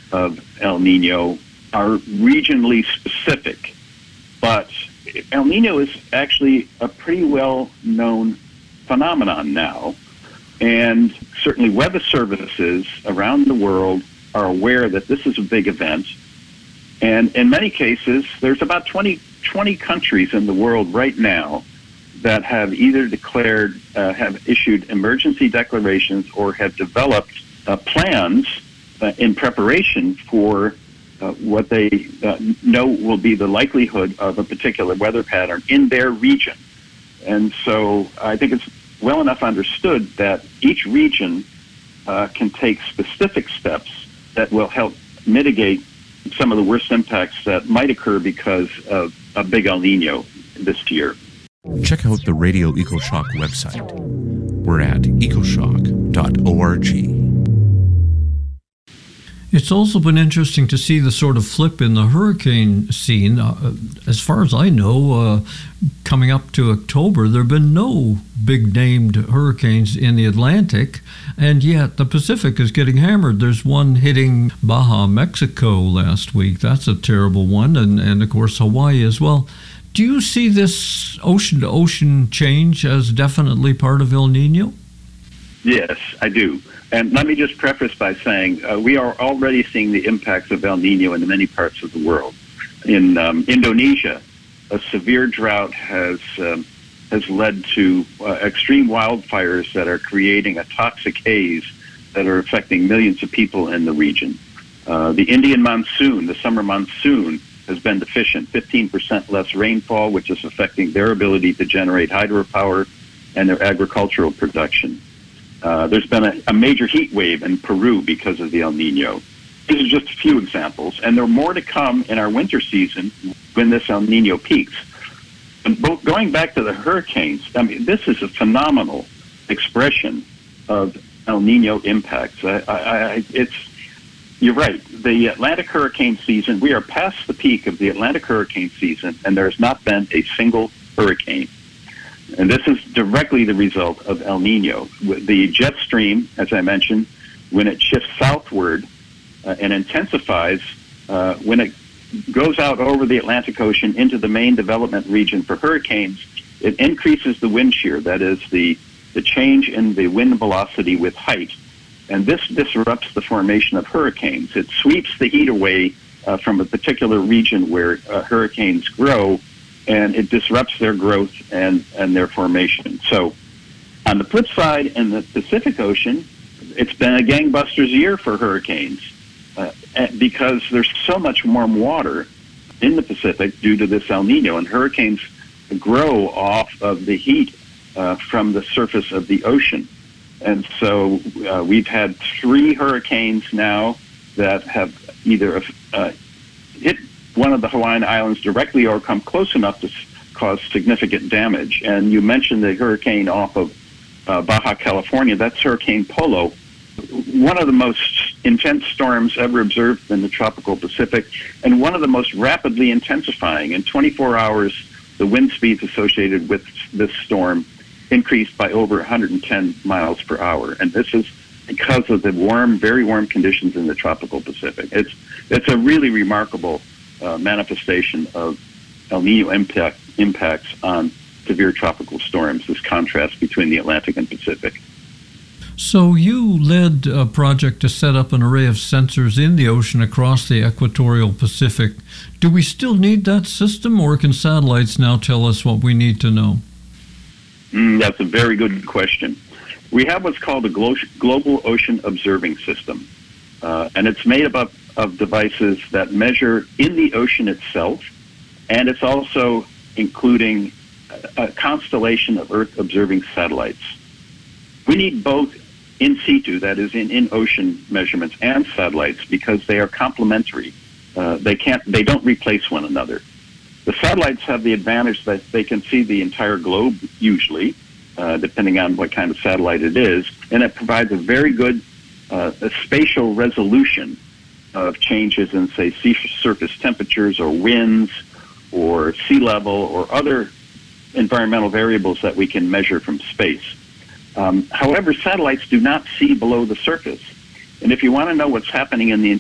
of El Nino are regionally specific, but El Nino is actually a pretty well-known phenomenon now, and certainly weather services around the world are aware that this is a big event. And in many cases, there's about 20 countries in the world right now that have either declared, have issued emergency declarations or have developed plans in preparation for what they know will be the likelihood of a particular weather pattern in their region. And so I think it's well enough understood that each region can take specific steps that will help mitigate some of the worst impacts that might occur because of a big El Nino this year. Check out the Radio EcoShock website. We're at ecoshock.org. It's also been interesting to see the sort of flip in the hurricane scene. As far as I know, coming up to October, there have been no big-named hurricanes in the Atlantic, and yet the Pacific is getting hammered. There's one hitting Baja, Mexico last week. That's a terrible one, and of course Hawaii as well. Do you see this ocean-to-ocean change as definitely part of El Nino? Yes, I do. And let me just preface by saying we are already seeing the impacts of El Nino in many parts of the world. In Indonesia, a severe drought has led to extreme wildfires that are creating a toxic haze that are affecting millions of people in the region. The Indian monsoon, the summer monsoon, has been deficient, 15% less rainfall, which is affecting their ability to generate hydropower and their agricultural production. There's been a major heat wave in Peru because of the El Nino. These are just a few examples, and there are more to come in our winter season when this El Nino peaks. And going back to the hurricanes, I mean, this is a phenomenal expression of El Nino impacts. You're right. The Atlantic hurricane season, we are past the peak of the Atlantic hurricane season, and there has not been a single hurricane. And this is directly the result of El Nino. The jet stream, as I mentioned, when it shifts southward and intensifies, when it goes out over the Atlantic Ocean into the main development region for hurricanes, it increases the wind shear, that is the change in the wind velocity with height. And this disrupts the formation of hurricanes. It sweeps the heat away from a particular region where hurricanes grow, and it disrupts their growth and their formation. So on the flip side, in the Pacific Ocean, it's been a gangbusters year for hurricanes because there's so much warm water in the Pacific due to this El Nino, and hurricanes grow off of the heat from the surface of the ocean. And so we've had 3 hurricanes now that have either hit one of the Hawaiian Islands directly or come close enough to cause significant damage. And you mentioned the hurricane off of Baja California. That's Hurricane Polo, one of the most intense storms ever observed in the tropical Pacific, and one of the most rapidly intensifying. In 24 hours, the wind speeds associated with this storm increased by over 110 miles per hour. And this is because of the warm, very warm conditions in the tropical Pacific. It's a really remarkable manifestation of El Nino impacts on severe tropical storms, this contrast between the Atlantic and Pacific. So you led a project to set up an array of sensors in the ocean across the equatorial Pacific. Do we still need that system, or can satellites now tell us what we need to know? That's a very good question. We have what's called a Global Ocean Observing System, and it's made up of devices that measure in the ocean itself, and it's also including a constellation of Earth-observing satellites. We need both in situ, that is in ocean measurements, and satellites because they are complementary. They don't replace one another. The satellites have the advantage that they can see the entire globe, usually, depending on what kind of satellite it is, and it provides a very good spatial resolution of changes in, say, sea surface temperatures or winds or sea level or other environmental variables that we can measure from space. However, satellites do not see below the surface. And if you want to know what's happening in the